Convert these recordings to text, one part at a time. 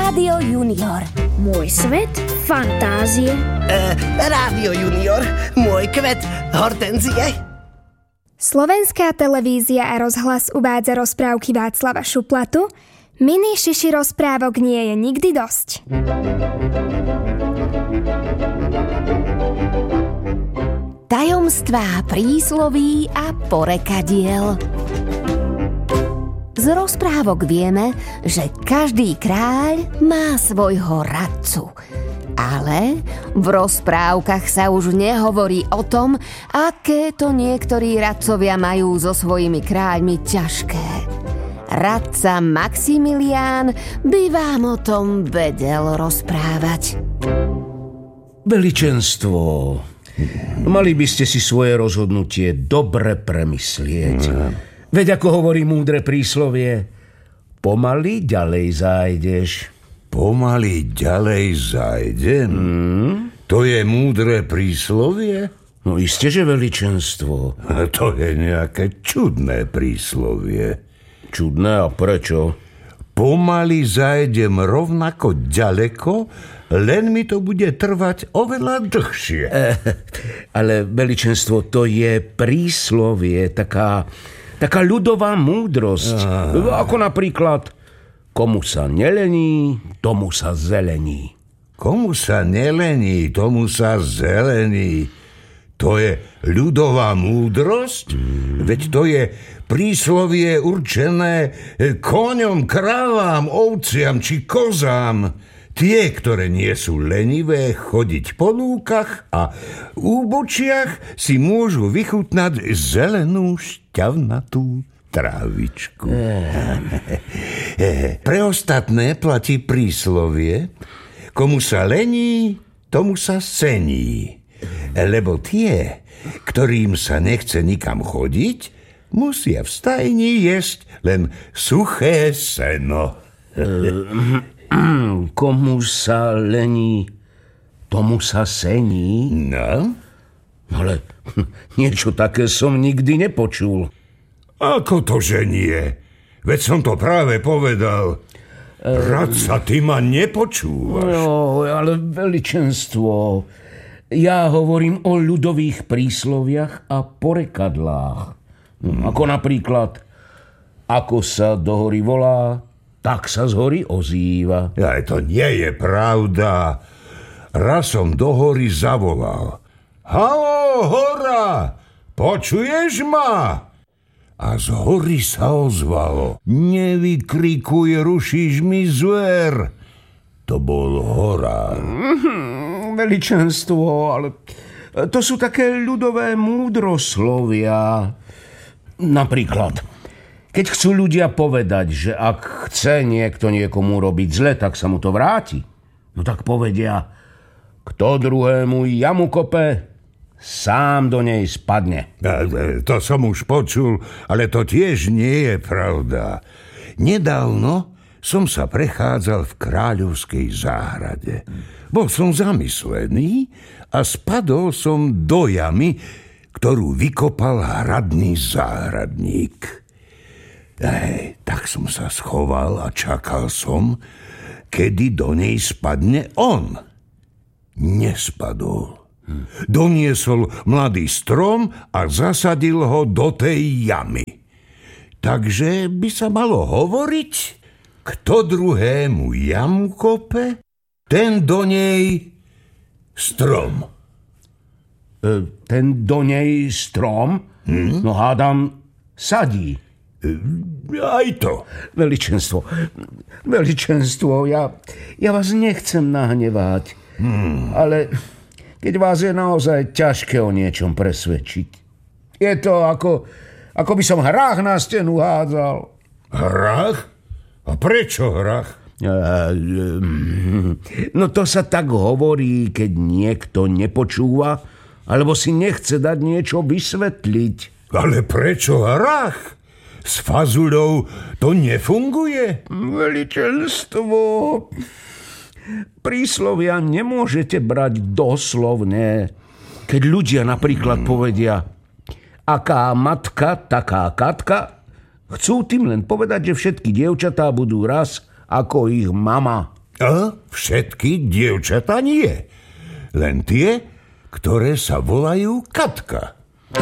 Rádio Junior. Môj svet fantázie. Rádio Junior, môj kvet hortenzie. Slovenská televízia a rozhlas uvádza rozprávky Václava Šuplatu. Mini šiši rozprávok nie je nikdy dosť. Tajomstvá prísloví a porekadiel. Z rozprávok vieme, že každý kráľ má svojho radcu. Ale v rozprávkach sa už nehovorí o tom, aké to niektorí radcovia majú so svojimi kráľmi ťažké. Radca Maximilián by vám o tom vedel rozprávať. Veličenstvo, mali by ste si svoje rozhodnutie dobre premyslieť. Veď ako hovorí múdre príslovie, pomaly ďalej zájdeš. Pomaly ďalej zájdem? To je múdre príslovie? No iste, že veličenstvo. To je nejaké čudné príslovie. Čudné a prečo? Pomaly zájdem rovnako ďaleko, len mi to bude trvať oveľa dlhšie. Ale veličenstvo, to je príslovie, taká ľudová múdrosť. Ako napríklad, komu sa nelení, tomu sa zelení. Komu sa nelení, tomu sa zelení. To je ľudová múdrosť? Veď to je príslovie určené koňom, kravám, ovciam či kozám. Tie, ktoré nie sú lenivé chodiť po lúkach a úbočiach, si môžu vychutnať zelenú šťavnatú trávičku. Pre ostatné platí príslovie, komu sa lení, tomu sa sení. Lebo tie, ktorým sa nechce nikam chodiť, musia v stajni jesť len suché seno. Komu sa lení, tomu sa sení? No? Ale niečo také som nikdy nepočul. Ako to, že nie? Veď som to práve povedal. Radca, ty ma nepočúvaš. No, ale veličenstvo, ja hovorím o ľudových prísloviach a porekadlách. Ako napríklad, ako sa do hory volá, tak sa z hory ozýva. Aj to nie je pravda. Raz som do hory zavolal. Haló, hora, počuješ ma? A z hory sa ozvalo. Nevykrikuj, rušíš mi zver. To bol horár. Veličenstvo, ale to sú také ľudové múdroslovia. Napríklad, keď chcú ľudia povedať, že ak chce niekto niekomu robiť zle, tak sa mu to vráti. No tak povedia, kto druhému jamu kope, sám do nej spadne. To som už počul, ale to tiež nie je pravda. Nedávno som sa prechádzal v kráľovskej záhrade. Bol som zamyslený a spadol som do jamy, ktorú vykopal hradný záhradník. Tak som sa schoval a čakal som, kedy do nej spadne on. Nespadol. Doniesol mladý strom a zasadil ho do tej jamy. Takže by sa malo hovoriť, kto druhému jamu kope, ten do nej strom. Ten do nej strom? No hádam, sadí. Aj to. Veličenstvo, ja vás nechcem nahnevať, ale keď vás je naozaj ťažké o niečom presvedčiť. Je to ako by som hrách na stenu hádzal. Hrách? A prečo hrách? No to sa tak hovorí, keď niekto nepočúva, alebo si nechce dať niečo vysvetliť. Ale prečo hrách? S fazuľou to nefunguje? Veličenstvo, príslovia nemôžete brať doslovne. Keď ľudia napríklad povedia, aká matka, taká katka, chcú tým len povedať, že všetky dievčatá budú raz ako ich mama. A všetky dievčatá nie. Len tie, ktoré sa volajú Katka.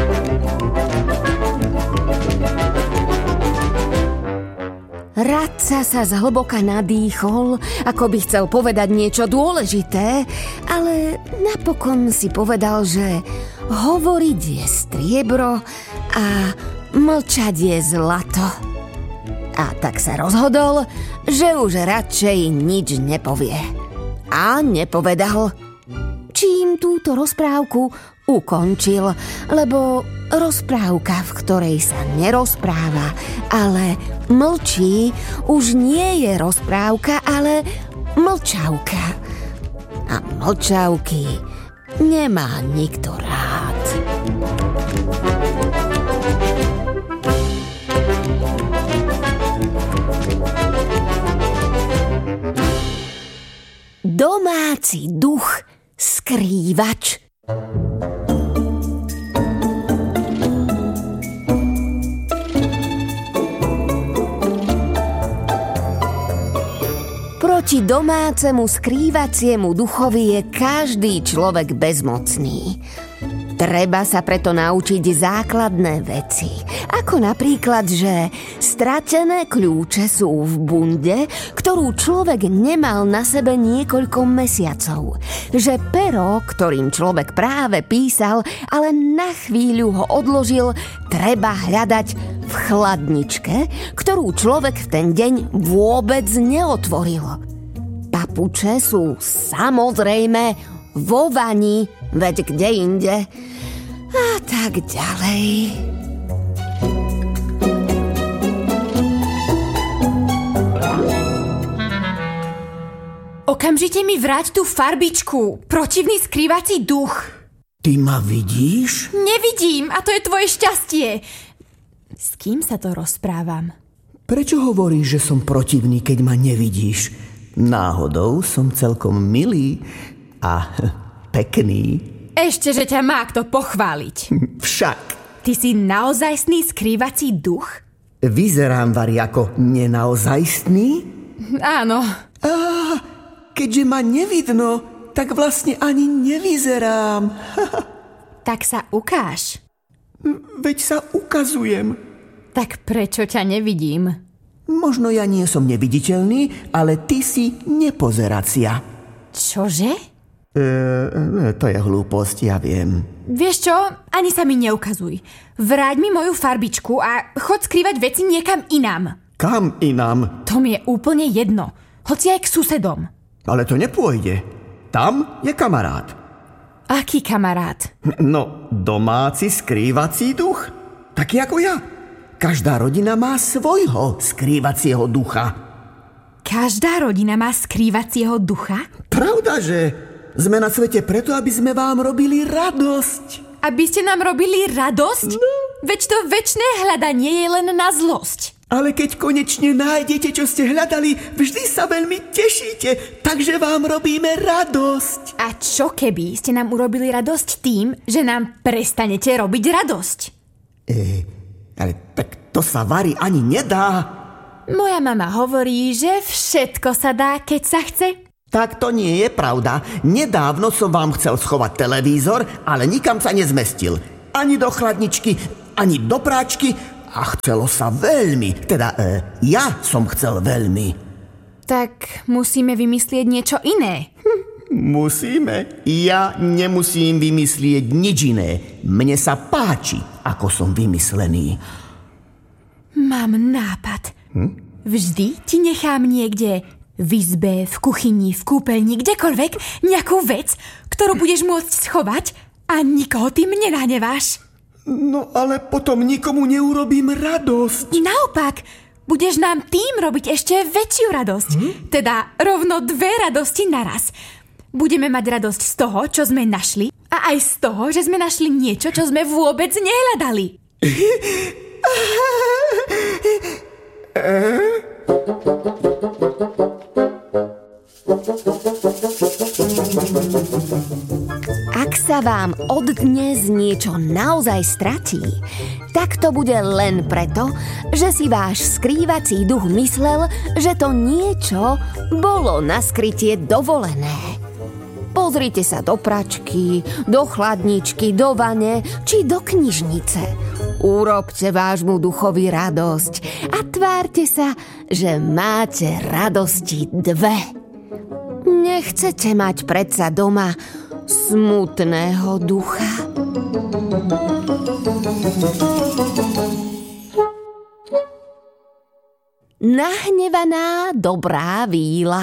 Radca sa zhlboka nadýchol, ako by chcel povedať niečo dôležité, ale napokon si povedal, že hovoriť je striebro a mlčať je zlato. A tak sa rozhodol, že už radšej nič nepovie. A nepovedal. Čím túto rozprávku ukončil, lebo rozprávka, v ktorej sa nerozpráva, ale mlčí, už nie je rozprávka, ale mlčavka. A mlčavky nemá nikto rád. Domáci duch skrývač. Proti domácemu skrývaciemu duchovi je každý človek bezmocný. Treba sa preto naučiť základné veci. Ako napríklad, že stratené kľúče sú v bunde, ktorú človek nemal na sebe niekoľko mesiacov. Že pero, ktorým človek práve písal, ale na chvíľu ho odložil, treba hľadať v chladničke, ktorú človek v ten deň vôbec neotvoril. Papuče sú samozrejme vo vani, veď kde inde. A tak ďalej. Okamžite mi vráť tú farbičku. Protivný skrývací duch. Ty ma vidíš? Nevidím a to je tvoje šťastie. S kým sa to rozprávam? Prečo hovoríš, že som protivný, keď ma nevidíš? Náhodou som celkom milý a pekný. Ešte, že ťa má kto pochváliť. Však. Ty si naozajstný skrývací duch? Vyzerám, Vari, ako nenaozajstný? Áno. Keďže ma nevidno, tak vlastne ani nevyzerám. Tak sa ukáž. Veď sa ukazujem. Tak prečo ťa nevidím? Možno ja nie som neviditeľný, ale ty si nepozeracia. Čože? To je hlúposť, ja viem. Vieš čo? Ani sa mi neukazuj. Vráť mi moju farbičku a chod skrývať veci niekam inám. Kam inám? To mi je úplne jedno. Hoci aj k susedom. Ale to nepôjde. Tam je kamarát. Aký kamarát? No, domáci skrývací duch. Taký ako ja. Každá rodina má svojho skrývacieho ducha. Každá rodina má skrývacieho ducha? Pravda, že sme na svete preto, aby sme vám robili radosť. Aby ste nám robili radosť? No. Veď to večné hľadanie je len na zlosť. Ale keď konečne nájdete, čo ste hľadali, vždy sa veľmi tešíte, takže vám robíme radosť. A čo keby ste nám urobili radosť tým, že nám prestanete robiť radosť? Ale tak to sa, Vari, ani nedá. Moja mama hovorí, že všetko sa dá, keď sa chce. Tak to nie je pravda. Nedávno som vám chcel schovať televízor, ale nikam sa nezmestil. Ani do chladničky, ani do práčky a chcelo sa veľmi. Teda ja som chcel veľmi. Tak musíme vymyslieť niečo iné. Musíme? Ja nemusím vymyslieť nič iné. Mne sa páči, ako som vymyslený. Mám nápad. Vždy ti nechám niekde v izbe, v kuchyni, v kúpeľni, kdekoľvek nejakú vec, ktorú budeš môcť schovať a nikoho tým nenahneváš. No ale potom nikomu neurobím radosť. Naopak, budeš nám tým robiť ešte väčšiu radosť. Teda rovno 2 radosti naraz. Budeme mať radosť z toho, čo sme našli a aj z toho, že sme našli niečo, čo sme vôbec nehľadali. Ak sa vám od dnes niečo naozaj stratí, tak to bude len preto, že si váš skrývací duch myslel, že to niečo bolo na skrytie dovolené. Pozrite sa do pračky, do chladničky, do vane či do knižnice. Urobte vášmu duchovi radosť a tvárte sa, že máte radosti 2. Nechcete mať predsa doma smutného ducha. Nahnevaná dobrá víla.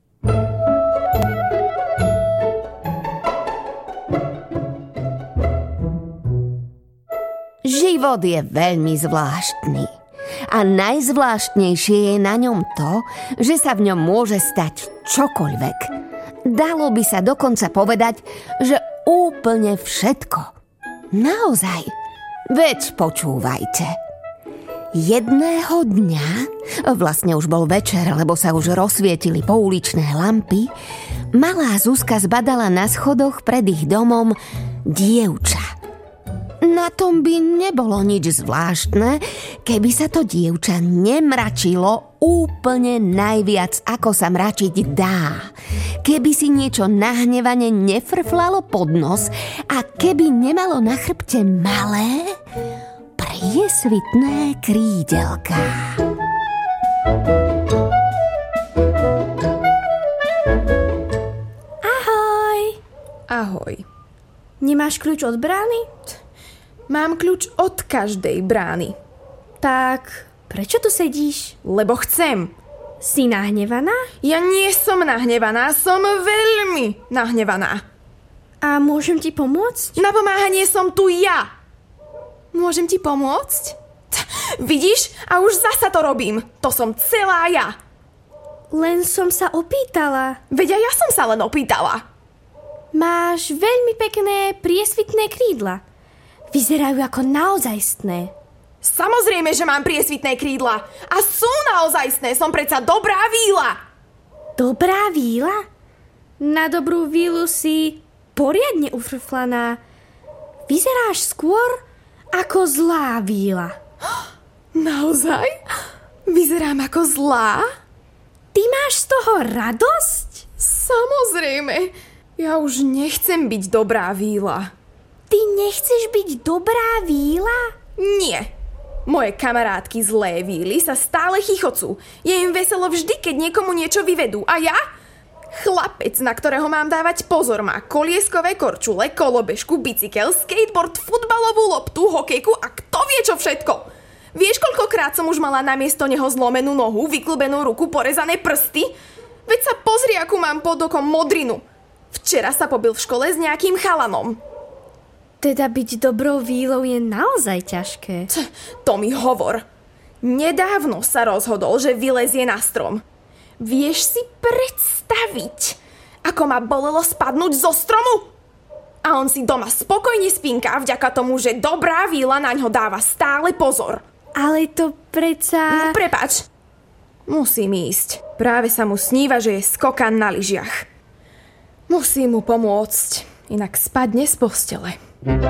Život je veľmi zvláštny. A najzvláštnejšie je na ňom to, že sa v ňom môže stať čokoľvek. Dalo by sa dokonca povedať, že úplne všetko. Naozaj. Veď počúvajte. Jedného dňa, vlastne už bol večer, lebo sa už rozsvietili pouličné lampy, malá Zuzka zbadala na schodoch pred ich domom dievča. Na tom by nebolo nič zvláštne, keby sa to dievča nemračilo úplne najviac, ako sa mračiť dá. Keby si niečo nahnevane nefrflalo pod nos a keby nemalo na chrbte malé, priesvitné krídelká. Ahoj. Ahoj. Nemáš kľúč od brány? Mám kľúč od každej brány. Tak, prečo tu sedíš? Lebo chcem. Si nahnevaná? Ja nie som nahnevaná, som veľmi nahnevaná. A môžem ti pomôcť? Na pomáhanie som tu ja. Môžem ti pomôcť? Vidíš? A už zasa to robím. To som celá ja. Len som sa opýtala. Veď aj ja som sa len opýtala. Máš veľmi pekné priesvitné krídla. Vyzerajú ako naozajstné. Samozrejme, že mám priesvitné krídla. A sú naozajstné, som predsa dobrá víla. Dobrá víla? Na dobrú vílu si poriadne ufrflaná. Vyzeráš skôr ako zlá víla. Naozaj? Vyzerám ako zlá? Ty máš z toho radosť? Samozrejme. Ja už nechcem byť dobrá víla. Ty nechceš byť dobrá víla? Nie. Moje kamarátky zlé víly sa stále chichocú. Je im veselo vždy, keď niekomu niečo vyvedú. A ja? Chlapec, na ktorého mám dávať pozor, má kolieskové korčule, kolobežku, bicykel, skateboard, futbalovú loptu, hokejku a kto vie čo všetko. Vieš, koľkokrát som už mala namiesto neho zlomenú nohu, vyklbenú ruku, porezané prsty? Veď sa pozri, akú mám pod okom modrinu. Včera sa pobil v škole s nejakým chalanom. Teda byť dobrou vílou je naozaj ťažké. To mi hovor. Nedávno sa rozhodol, že vylezie na strom. Vieš si predstaviť, ako ma bolelo spadnúť zo stromu? A on si doma spokojne spinká vďaka tomu, že dobrá víla na ňo dáva stále pozor. Ale to predsa... Prepáč. Musím ísť. Práve sa mu sníva, že je skokan na lyžiach. Musím mu pomôcť, inak spadne z postele.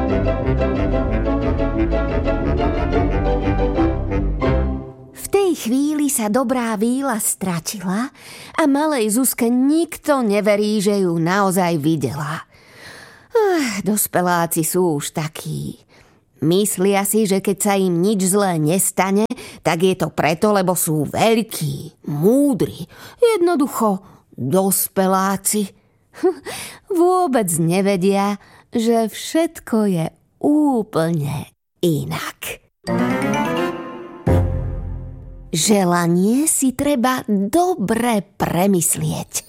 V tej chvíli sa dobrá víla stratila a malej Zuzke nikto neverí, že ju naozaj videla. Dospeláci sú už takí. Myslia si, že keď sa im nič zlé nestane, tak je to preto, lebo sú veľkí, múdri. Jednoducho dospeláci. Vôbec nevedia, že všetko je úplne inak. Želanie si treba dobre premyslieť.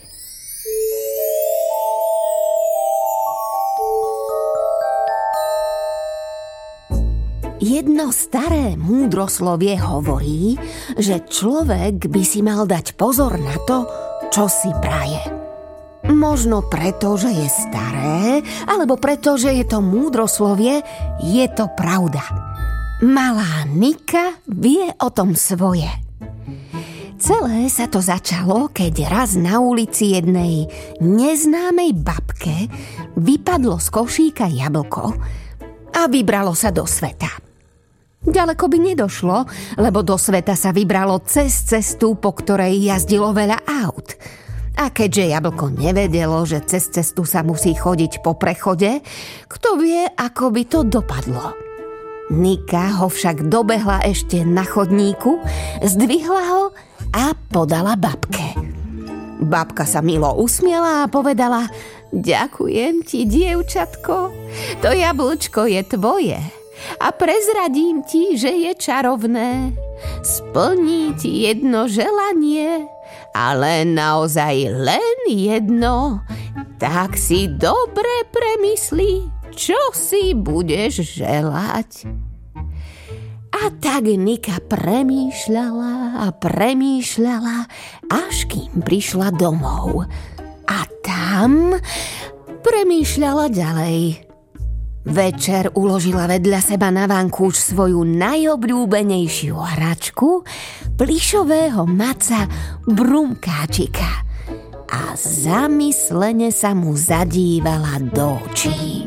Jedno staré múdroslovie hovorí, že človek by si mal dať pozor na to, čo si praje. Možno preto, že je staré, alebo preto, že je to múdroslovie, je to pravda. Malá Nika vie o tom svoje. Celé sa to začalo, keď raz na ulici jednej neznámej babke vypadlo z košíka jablko a vybralo sa do sveta. Ďaleko by nedošlo, lebo do sveta sa vybralo cez cestu, po ktorej jazdilo veľa aut. A keďže jablko nevedelo, že cez cestu sa musí chodiť po prechode, kto vie, ako by to dopadlo. Nika ho však dobehla ešte na chodníku, zdvihla ho a podala babke. Babka sa milo usmiela a povedala: ďakujem ti, dievčatko, to jablčko je tvoje. A prezradím ti, že je čarovné. Splní ti jedno želanie, ale naozaj len jedno. Tak si dobre premysli, čo si budeš želať. A tak Nika premýšľala a premýšľala, až kým prišla domov. A tam premýšľala ďalej. Večer uložila vedľa seba na vankúš svoju najobľúbenejšiu hračku, plyšového maca Brumkáčika. A zamyslene sa mu zadívala do očí.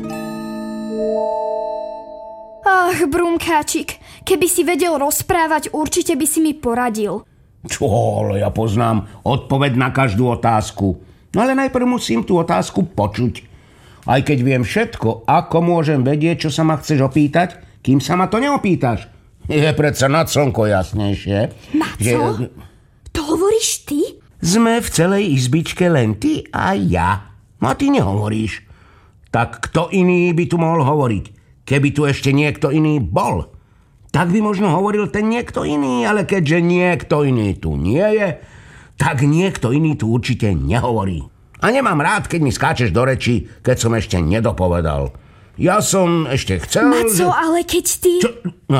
Ach, Brumkáčik, keby si vedel rozprávať, určite by si mi poradil. Čo, ale ja poznám odpoveď na každú otázku. No ale najprv musím tú otázku počuť. Aj keď viem všetko, ako môžem vedieť, čo sa ma chceš opýtať, kým sa ma to neopýtaš? Je predsa nad slnko jasnejšie. Na čo? To hovoríš ty? Sme v celej izbičke len ty a ja. No a ty nehovoríš. Tak kto iný by tu mohol hovoriť? Keby tu ešte niekto iný bol, tak by možno hovoril ten niekto iný, ale keďže niekto iný tu nie je, tak niekto iný tu určite nehovorí. A nemám rád, keď mi skáčeš do reči, keď som ešte nedopovedal. Ja som ešte chcel... Maco, ale keď ty... Čo? No,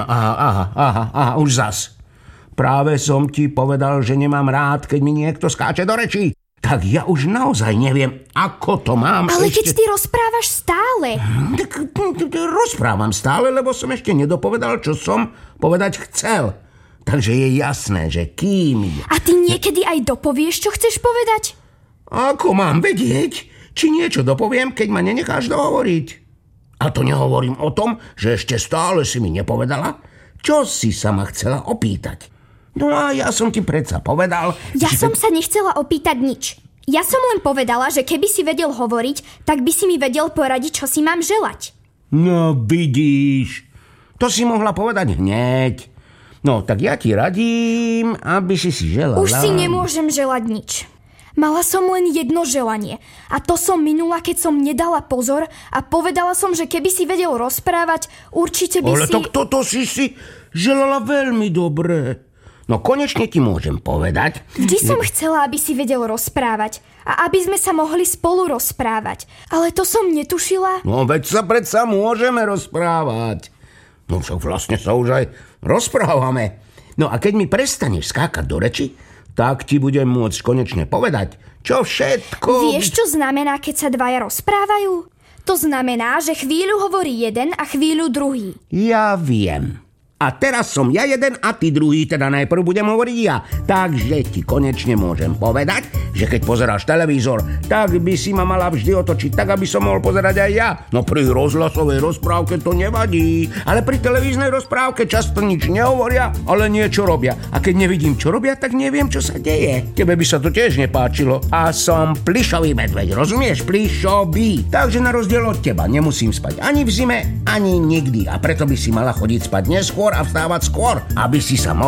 aha, už zas. Práve som ti povedal, že nemám rád, keď mi niekto skáče do rečí. Tak ja už naozaj neviem, ako to mám. Ale keď ty rozprávaš stále. Tak rozprávam stále, lebo som ešte nedopovedal, čo som povedať chcel. Takže je jasné, že kým... A ty niekedy aj dopovieš, čo chceš povedať? Ako mám vedieť, či niečo dopoviem, keď ma nenecháš dohovoriť? A to nehovorím o tom, že ešte stále si mi nepovedala, čo si sa ma chcela opýtať. No a ja som ti predsa povedal... Ja som sa nechcela opýtať nič. Ja som len povedala, že keby si vedel hovoriť, tak by si mi vedel poradiť, čo si mám želať. No vidíš, to si mohla povedať hneď. No tak ja ti radím, aby si želala... Už si nemôžem želať nič. Mala som len jedno želanie a to som minula, keď som nedala pozor a povedala som, že keby si vedel rozprávať, určite by si... Ale tak toto si želala veľmi dobre. No konečne ti môžem povedať... Vždy som chcela, aby si vedel rozprávať a aby sme sa mohli spolu rozprávať. Ale to som netušila. No veď sa predsa môžeme rozprávať. No však vlastne sa už aj rozprávame. No a keď mi prestaneš skákať do reči, tak ti budem môcť konečne povedať, čo všetko... Vieš, čo znamená, keď sa dvaja rozprávajú? To znamená, že chvíľu hovorí jeden a chvíľu druhý. Ja viem. A teraz som ja jeden a ty druhý, teda najprv budem hovoriť ja. Takže ti konečne môžem povedať, že keď pozeráš televízor, tak by si ma mala vždy otočiť tak, aby som mohol pozerať aj ja. No pri rozhlasovej rozprávke to nevadí, ale pri televíznej rozprávke často nič nehovoria, ale niečo robia. A keď nevidím, čo robia, tak neviem, čo sa deje. Tebe by sa to tiež nepáčilo. A som plyšový medveď, rozumieš? Plyšový. Takže na rozdiel od teba nemusím spať ani v zime, ani nikdy. A preto by si mala chodiť spať neskôr a vstávať skôr, aby si sa mohol